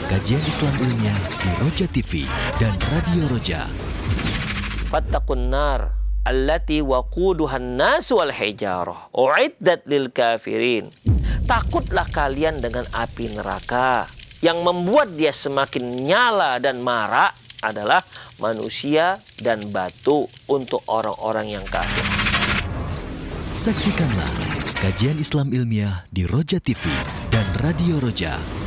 kajian Islam ilmiah di Roja TV dan Radio Roja. Fattaqun nar allati waquduhan nasu wal hijarah uiddat lil kafirin. Takutlah kalian dengan api neraka yang membuat dia semakin nyala dan marak adalah manusia dan batu untuk orang-orang yang kafir. Saksikanlah kajian Islam ilmiah di Roja TV dan Radio Roja.